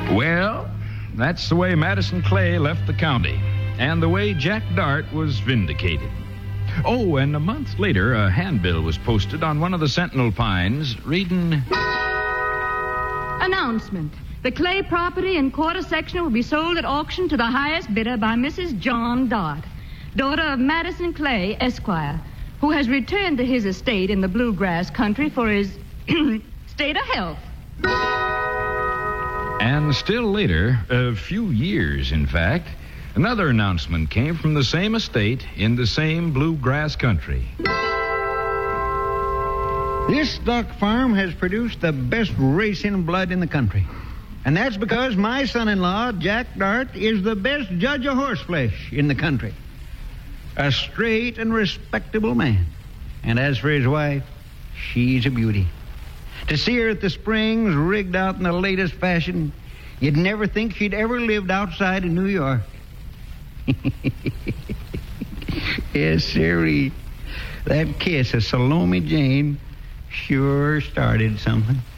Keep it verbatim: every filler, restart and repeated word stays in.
Well, that's the way Madison Clay left the county, and the way Jack Dart was vindicated. Oh, and a month later, a handbill was posted on one of the Sentinel pines reading... Announcement. The Clay property in quarter section will be sold at auction to the highest bidder by Missus John Dart, daughter of Madison Clay, Esquire, who has returned to his estate in the bluegrass country for his state of health. And still later, a few years, in fact, another announcement came from the same estate in the same bluegrass country. This stock farm has produced the best racing blood in the country. And that's because my son-in-law, Jack Dart, is the best judge of horseflesh in the country. A straight and respectable man. And as for his wife, she's a beauty. To see her at the springs, rigged out in the latest fashion, you'd never think she'd ever lived outside of New York. Yes, sirree. That kiss of Salome Jane sure started something.